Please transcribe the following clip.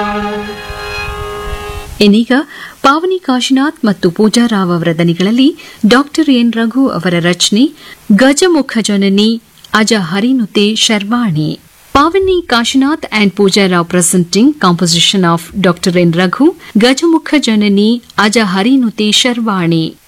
ಇನ್ನೀಗ ಪಾವನಿ ಕಾಶಿನಾಥ್ ಮತ್ತು ಪೂಜಾರಾವ್ ಅವರ ದನಿಗಳಲ್ಲಿ ಡಾಕ್ಟರ್ ಎನ್ ರಘು ಅವರ ರಚನೆ ಗಜಮುಖ ಜನನಿ ಅಜ ಹರಿನುತೆ ಶರ್ವಾಣಿ. ಪಾವನಿ Kashinath and Pooja Rao presenting composition of Dr. N. Raghu, Gajamukha Janani Aja Harinute Sharvani.